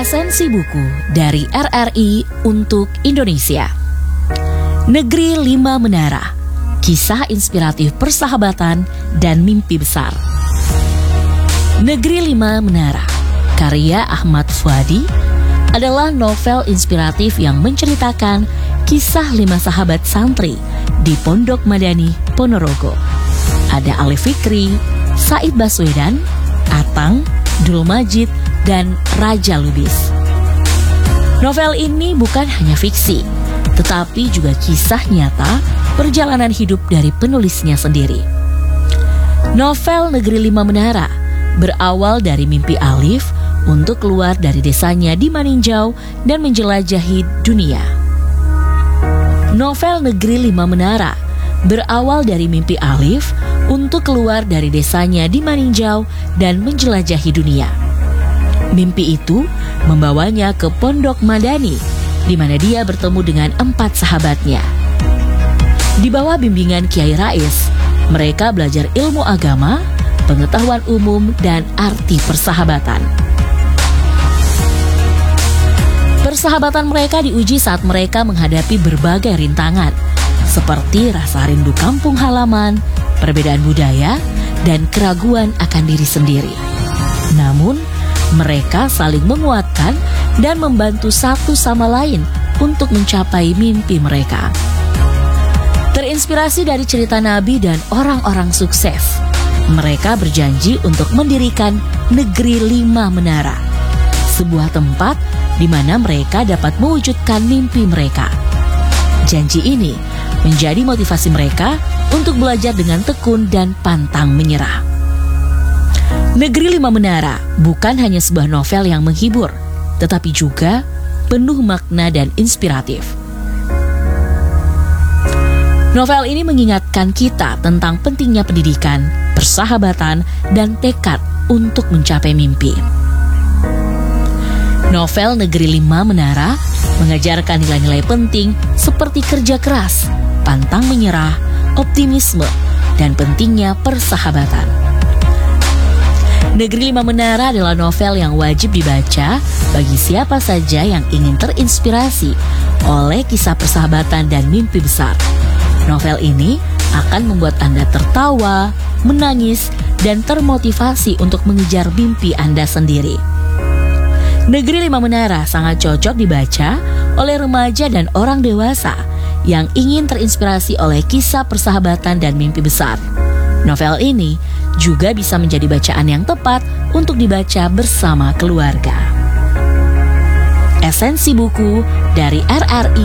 Esensi buku dari RRI untuk Indonesia. Negeri Lima Menara, kisah inspiratif persahabatan dan mimpi besar. Negeri Lima Menara, karya Ahmad Fuadi, adalah novel inspiratif yang menceritakan kisah 5 sahabat santri di Pondok Madani, Ponorogo. Ada Ali Fikri, Said Baswedan, Atang, Dul Majid, dan Raja Lubis. Novel ini bukan hanya fiksi, tetapi juga kisah nyata perjalanan hidup dari penulisnya sendiri. Novel Negeri Lima Menara berawal dari mimpi Alif untuk keluar dari desanya di Maninjau dan menjelajahi dunia. Novel Negeri Lima Menara berawal dari mimpi Alif untuk keluar dari desanya di Maninjau dan menjelajahi dunia. Mimpi itu membawanya ke Pondok Madani, di mana dia bertemu dengan 4 sahabatnya. Di bawah bimbingan Kiai Rais, mereka belajar ilmu agama, pengetahuan umum, dan arti persahabatan. Persahabatan mereka diuji saat mereka menghadapi berbagai rintangan, seperti rasa rindu kampung halaman, perbedaan budaya, dan keraguan akan diri sendiri. Namun, mereka saling menguatkan dan membantu satu sama lain untuk mencapai mimpi mereka. Terinspirasi dari cerita Nabi dan orang-orang sukses, mereka berjanji untuk mendirikan Negeri Lima Menara, sebuah tempat di mana mereka dapat mewujudkan mimpi mereka. Janji ini menjadi motivasi mereka untuk belajar dengan tekun dan pantang menyerah. Negeri Lima Menara bukan hanya sebuah novel yang menghibur, tetapi juga penuh makna dan inspiratif. Novel ini mengingatkan kita tentang pentingnya pendidikan, persahabatan, dan tekad untuk mencapai mimpi. Novel Negeri Lima Menara mengajarkan nilai-nilai penting seperti kerja keras, pantang menyerah, optimisme, dan pentingnya persahabatan. Negeri Lima Menara adalah novel yang wajib dibaca bagi siapa saja yang ingin terinspirasi oleh kisah persahabatan dan mimpi besar. Novel ini akan membuat Anda tertawa, menangis, dan termotivasi untuk mengejar mimpi Anda sendiri. Negeri Lima Menara sangat cocok dibaca oleh remaja dan orang dewasa yang ingin terinspirasi oleh kisah persahabatan dan mimpi besar. Novel ini juga bisa menjadi bacaan yang tepat untuk dibaca bersama keluarga. Esensi buku dari RRI